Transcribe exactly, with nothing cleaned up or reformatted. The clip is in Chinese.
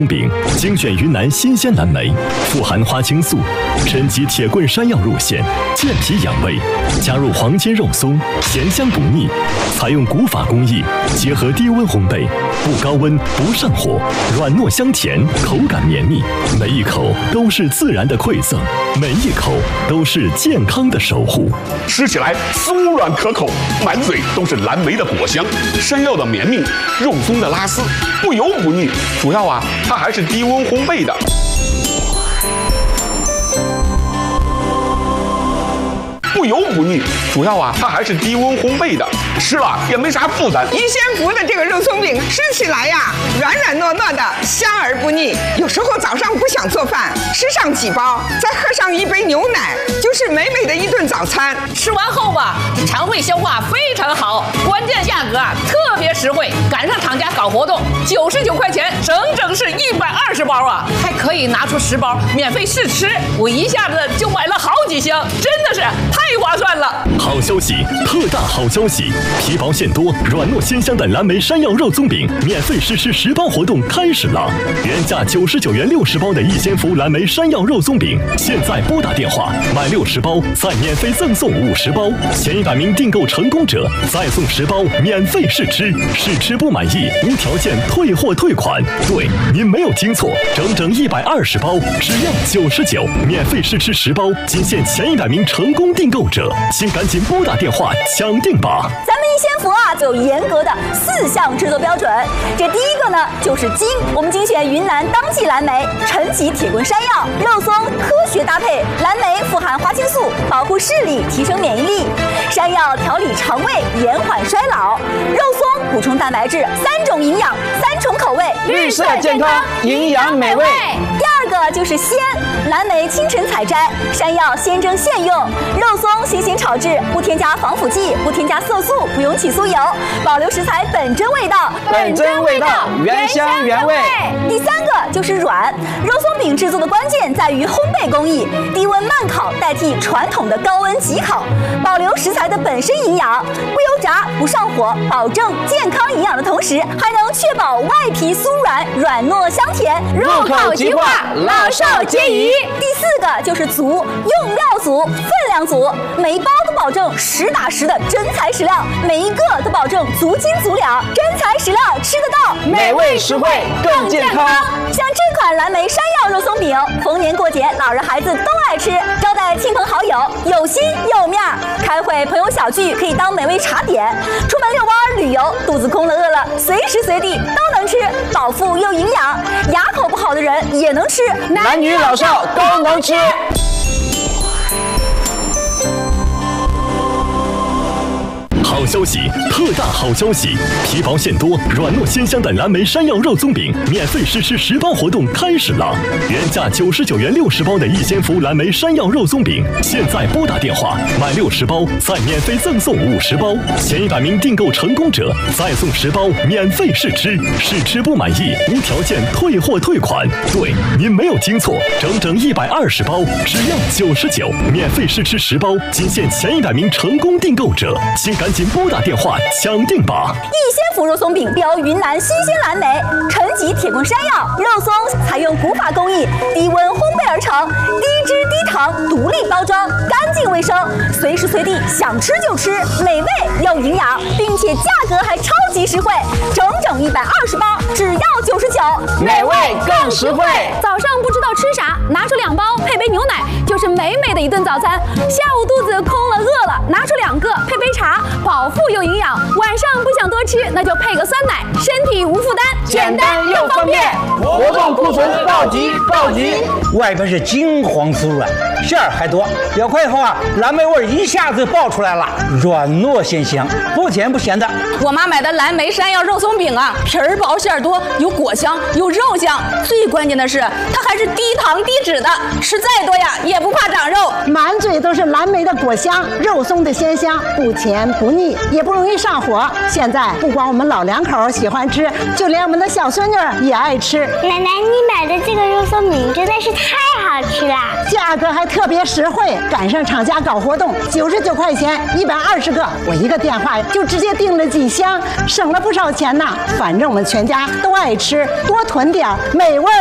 饼精选云南新鲜蓝莓，富含花青素，陈皮铁棍山药入馅，健脾养胃。加入黄金肉松，咸香不腻。采用古法工艺，结合低温烘焙，不高温不上火，软糯香甜，口感绵密。每一口都是自然的馈赠，每一口都是健康的守护。 吃起来酥软可口，满嘴都是蓝莓的果香，山药的绵密，肉松的拉丝，不油不腻。主要啊，它还是低温烘焙的。不油不腻，主要啊，它还是低温烘焙的，吃了也没啥负担。 一仙福的这个肉松饼吃起来呀，软软糯糯的，香而不腻。有时候早上不想做饭，吃上几包，再喝上一杯牛奶，就是美美的一顿早餐。 吃完后吧，肠胃消化非常好，关键价格啊特别实惠，赶上厂家搞活动，九十九块钱，整整是一百二十包啊，还可以拿出十包免费试吃。我一下子就买了好几箱，真的是太划算了！ 好消息，特大好消息！皮薄馅多、软糯鲜香的蓝莓山药肉松饼免费试吃十包活动开始了！原价九十九元六十包的一仙福蓝莓山药肉松饼，现在拨打电话买六十包，再免费赠送五十包，前一百名订购成功者再送十包免费试吃，试吃不满意无条件退货退款。对，您没有听错，整整一百二十包，只要九十九，免费试吃十包，仅限前一百名成功订购者，请赶紧拨打电话抢定吧！ 咱们一仙福啊，就有严格的四项制作标准。这第一个呢，就是精，我们精选云南当季蓝莓，陈皮铁棍山药，肉松科学搭配，蓝莓富含花青素，保护视力，提升免疫力；山药调理肠胃，延缓衰老；肉松补充蛋白质，三种营养，三重口味， 绿色健康，营养美味。 第二个就是鲜，蓝莓清晨采摘，山药鲜蒸现用，肉松新鲜炒制，不添加防腐剂，不添加色素，不用起酥油，保留食材本真味道， 本真味道，原香原味。 第三个就是软，肉松饼制作的关键在于烘焙工艺，低温慢烤代替传统的高温急烤，保留食材的本身营养，不油炸，不上火，保证健康营养的同时，还能确保外皮酥软，软糯香甜， 入口即化，老少皆宜。 第四个就是足，用料足，分量足，每一包都保证实打实的真材实料，每一个都保证足斤足两，真材实料吃得到， 美味实惠更健康。 像这款蓝莓山药肉松饼，逢年过节老人孩子都爱吃，招待亲朋好友有心有面儿，开会朋友小聚可以当美味茶点，出门遛弯旅游肚子空了饿了，随时随地都能吃，饱腹又营养，牙口不好的人也能吃， 男女老少都能吃。 好消息，特大好消息！皮薄馅多、软糯鲜香的蓝莓山药肉松饼免费试吃十包活动开始了！原价九十九元六十包的一仙福蓝莓山药肉松饼，现在拨打电话买六十包，再免费赠送五十包，前一百名订购成功者再送十包免费试吃，试吃不满意无条件退货退款。对，您没有听错，整整一百二十包，只要九十九，免费试吃十包，仅限前一百名成功订购者，请赶紧拨打电话抢定吧！ 一仙福肉松饼标云南新鲜蓝莓，陈皮铁棍山药，肉松采用古法工艺，低温烘焙而成，低脂低糖，独立包装，干净卫生，随时随地想吃就吃，美味又营养，并且价格还超级实惠，整整一百二十包，只要九十九， 美味更实惠。 早上不知道吃啥，拿出两包配杯牛奶，就是美美的一顿早餐。下午肚子空了饿了，拿出两个配杯茶，饱腹又营养。晚上不想多吃，那就配个酸奶，身体无负担， 简单又方便。活动库存告急告急！ 外边是金黄酥软，馅儿还多，咬块以后啊，蓝莓味一下子爆出来了，软糯鲜香，不甜不咸的。 我妈买的蓝莓山药肉松饼啊，皮儿薄馅儿多，有果香有肉香，最关键的是它还是低糖低脂的，吃再多呀也不怕长肉， 满嘴都是蓝莓的果香，肉松的鲜香，不甜不腻，也不容易上火。现在不光我们老两口喜欢吃，就连我们的小孙女也爱吃。 奶奶，你买的这这个肉松饼真的是太好吃了， 价格还特别实惠，赶上厂家搞活动，九十九块钱一百二十个，我一个电话就直接订了几箱，省了不少钱呢。反正我们全家都爱吃，多囤点儿美味